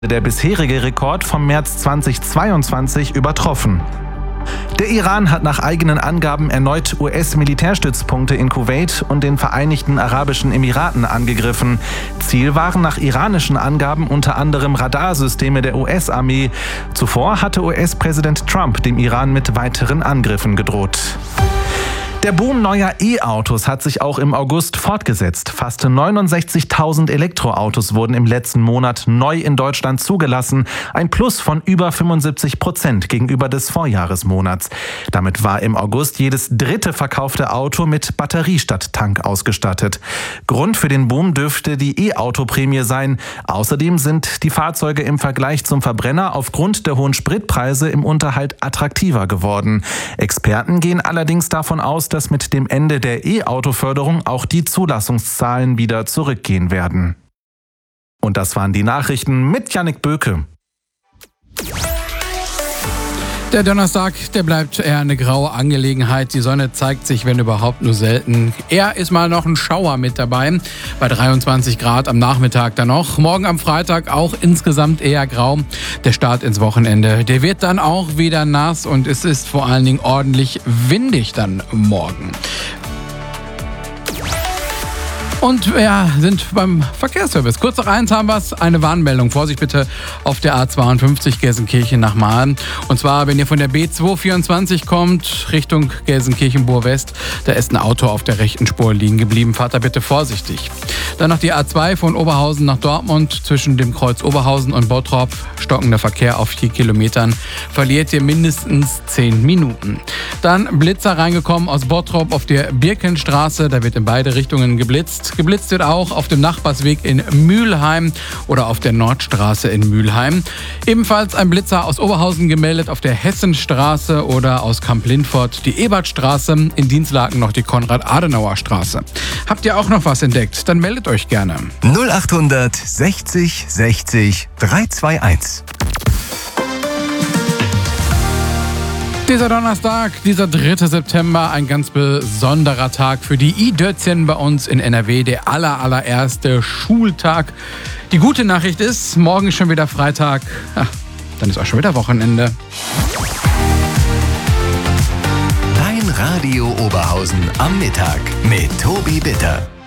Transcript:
der bisherige Rekord vom März 2022 übertroffen. Der Iran hat nach eigenen Angaben erneut US-Militärstützpunkte in Kuwait und den Vereinigten Arabischen Emiraten angegriffen. Ziel waren nach iranischen Angaben unter anderem Radarsysteme der US-Armee. Zuvor hatte US-Präsident Trump dem Iran mit weiteren Angriffen gedroht. Der Boom neuer E-Autos hat sich auch im August fortgesetzt. Fast 69.000 Elektroautos wurden im letzten Monat neu in Deutschland zugelassen. Ein Plus von über 75% gegenüber des Vorjahresmonats. Damit war im August jedes dritte verkaufte Auto mit Batterie statt Tank ausgestattet. Grund für den Boom dürfte die E-Auto-Prämie sein. Außerdem sind die Fahrzeuge im Vergleich zum Verbrenner aufgrund der hohen Spritpreise im Unterhalt attraktiver geworden. Experten gehen allerdings davon aus, dass mit dem Ende der E-Auto-Förderung auch die Zulassungszahlen wieder zurückgehen werden. Und das waren die Nachrichten mit Jannik Böke. Der Donnerstag, der bleibt eher eine graue Angelegenheit. Die Sonne zeigt sich, wenn überhaupt, nur selten. Eher ist mal noch ein Schauer mit dabei. Bei 23 Grad am Nachmittag dann noch. Morgen am Freitag auch insgesamt eher grau. Der Start ins Wochenende, der wird dann auch wieder nass und es ist vor allen Dingen ordentlich windig dann morgen. Und wir sind beim Verkehrsservice. Kurz nach 1 haben wir es, eine Warnmeldung. Vorsicht bitte auf der A52 Gelsenkirchen nach Mahlen. Und zwar, wenn ihr von der B224 kommt, Richtung Gelsenkirchen-Burwest, da ist ein Auto auf der rechten Spur liegen geblieben. Fahrt da bitte vorsichtig. Dann noch die A2 von Oberhausen nach Dortmund. Zwischen dem Kreuz Oberhausen und Bottrop, stockender Verkehr auf 4 Kilometern. Verliert ihr mindestens 10 Minuten. Dann Blitzer reingekommen aus Bottrop auf der Birkenstraße. Da wird in beide Richtungen geblitzt. Geblitzt wird auch auf dem Nachbarsweg in Mülheim oder auf der Nordstraße in Mülheim. Ebenfalls ein Blitzer aus Oberhausen gemeldet auf der Hessenstraße oder aus Kamp-Lindfort die Ebertstraße. In Dinslaken noch die Konrad-Adenauer-Straße. Habt ihr auch noch was entdeckt? Dann meldet euch gerne. 0800 60 60 321. Dieser Donnerstag, dieser 3. September, ein ganz besonderer Tag für die I-Dötzchen bei uns in NRW, der allererste Schultag. Die gute Nachricht ist, morgen ist schon wieder Freitag, dann ist auch schon wieder Wochenende. Dein Radio Oberhausen am Mittag mit Tobi Bitter.